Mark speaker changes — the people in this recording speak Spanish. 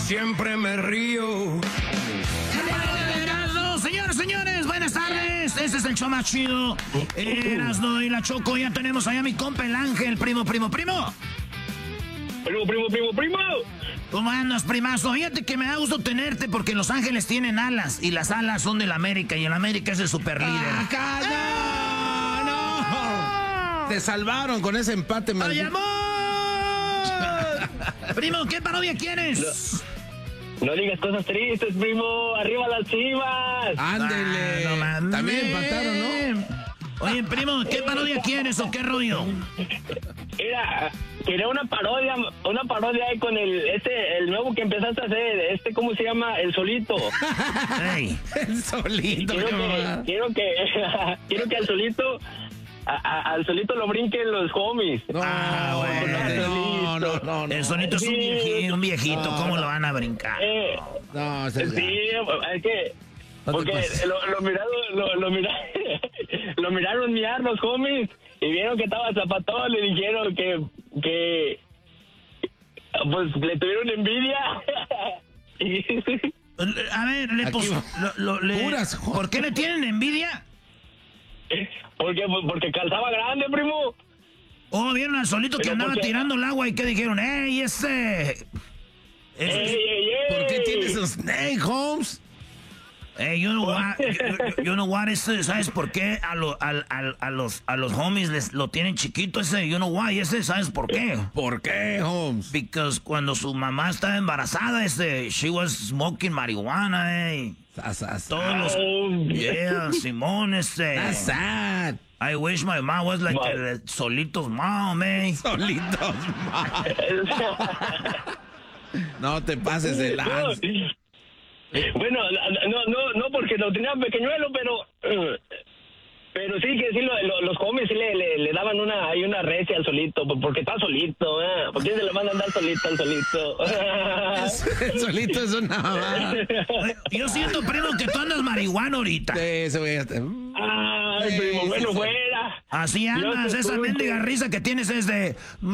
Speaker 1: siempre me río.
Speaker 2: Señores, señores, buenas tardes. Este es el show más chido. Erasno y la Choco. Ya tenemos allá a mi compa el Ángel. Primo.
Speaker 3: Primo.
Speaker 2: ¿Cómo andas, primazo? Fíjate que me da gusto tenerte porque Los Ángeles tienen alas y las alas son del América y el América es el super líder.
Speaker 3: ¡No! Te salvaron con ese empate, man.
Speaker 2: ¡Ay, amor! Primo, ¿qué parodia quieres?
Speaker 3: No digas cosas tristes, primo. ¡Arriba las Chivas! ¡Ándele!
Speaker 2: No mames.
Speaker 3: También empataron, ¿no?
Speaker 2: Oye, primo, ¿qué parodia quieres o qué rollo?
Speaker 3: Quería una parodia ahí con el nuevo que empezaste a hacer, ¿cómo se llama? El Solito.
Speaker 2: Hey.
Speaker 3: El Solito. Quiero que al Solito lo brinquen los homies.
Speaker 2: No. El Solito es un viejito, ¿cómo lo van a brincar?
Speaker 3: No,
Speaker 4: sí,
Speaker 3: es que porque lo miraron miar los homies y vieron que estaba zapatón, le dijeron que pues le tuvieron envidia.
Speaker 2: A ver, ¿por qué le tienen envidia?
Speaker 3: Porque calzaba grande, primo.
Speaker 2: Oh, vieron al Solito que andaba tirando el agua y que dijeron, ¡ey, ese!
Speaker 3: ¿Por
Speaker 2: qué tiene esos snake, Holmes? You know what, ¿sabes por qué a los homies lo tienen chiquito ese? You know why, ¿sabes por qué?
Speaker 3: ¿Por qué, Holmes?
Speaker 2: Because cuando su mamá estaba embarazada, she was smoking marihuana, Todos los... Yeah, Simón,
Speaker 3: That's sad.
Speaker 2: I wish my mom was like Solito's mom,
Speaker 3: Solito's mom. No te pases de lanza. Bueno, no porque lo tenían pequeñuelo, pero sí que sí los homies sí le daban una recia al Solito, porque está solito, ¿por qué se le van a andar solito al Solito?
Speaker 4: El Solito es una...
Speaker 2: Yo siento, primo, que tú andas marihuana ahorita.
Speaker 4: Sí, eso voy a estar...
Speaker 3: Ay, primo, bueno, fuera.
Speaker 2: Así andas, esa mendiga risa que tienes es de...